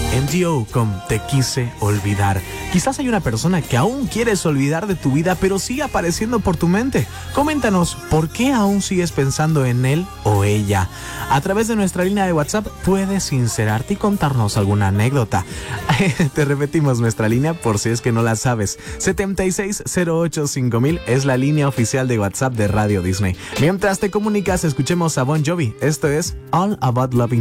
MGO con Te quise olvidar. Quizás hay una persona que aún quieres olvidar de tu vida, pero sigue apareciendo por tu mente. Coméntanos, ¿por qué aún sigues pensando en él o ella? A través de nuestra línea de WhatsApp puedes sincerarte y contarnos alguna anécdota. Te repetimos nuestra línea por si es que no la sabes. 76085000 es la línea oficial de WhatsApp de Radio Disney. Mientras te comunicas, escuchemos a Bon Jovi. Esto es All About Loving